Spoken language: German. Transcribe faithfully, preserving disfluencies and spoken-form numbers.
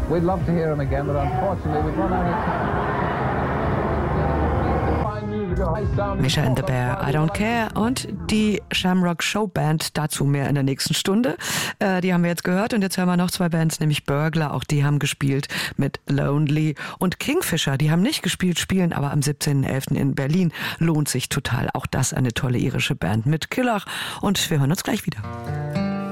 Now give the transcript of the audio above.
We'd love to hear him again, but unfortunately we've run out of time. Mischa and the Bear, I Don't Care und die Shamrock Show Band, dazu mehr in der nächsten Stunde. Äh, die haben wir jetzt gehört und jetzt hören wir noch zwei Bands, nämlich Burglar, auch die haben gespielt mit Lonely und Kingfisher, die haben nicht gespielt, spielen aber am siebzehnten elften in Berlin. Lohnt sich total, auch das eine tolle irische Band mit Killach und wir hören uns gleich wieder.